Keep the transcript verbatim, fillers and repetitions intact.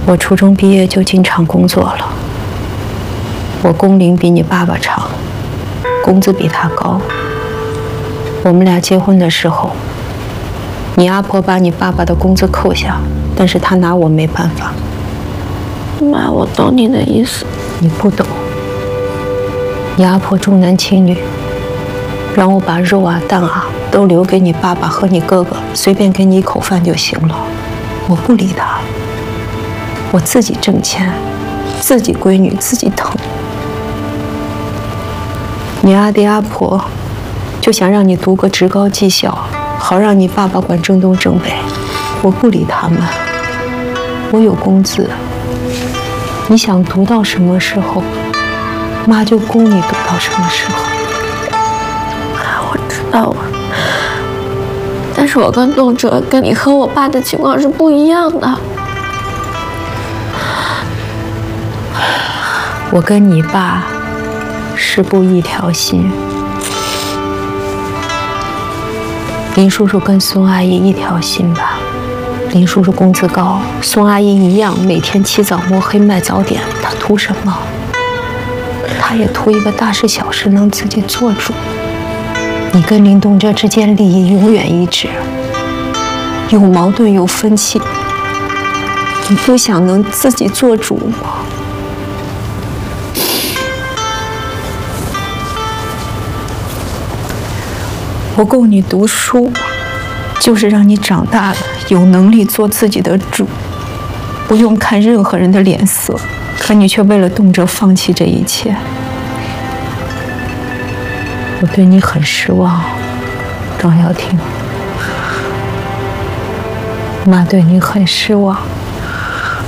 我初中毕业就进厂工作了，我工龄比你爸爸长，工资比他高。我们俩结婚的时候，你阿婆把你爸爸的工资扣下，但是他拿我没办法。 妈，我懂你的意思。 你不懂。你阿婆重男轻女，让我把肉啊蛋啊都留给你爸爸和你哥哥，随便给你一口饭就行了。我不理他，我自己挣钱，自己闺女自己疼。你阿爹阿婆就想让你读个职高技校，好让你爸爸管正东正北。我不理他们，我有工资，你想读到什么时候，妈就供你读到什么时候。 我知道了，但是我跟动辄跟你和我爸的情况是不一样的。 我跟你爸是不一条心。林叔叔跟孙阿姨一条心吧，林叔叔工资高，孙阿姨一样每天起早摸黑卖早点，她图什么？她也图一个大事小事能自己做主。你跟林东哲之间利益永远一致，有矛盾有分歧，你不想能自己做主吗？我供你读书，就是让你长大了有能力做自己的主，不用看任何人的脸色。可你却为了动辄放弃这一切，我对你很失望，庄瑶婷。妈对你很失望。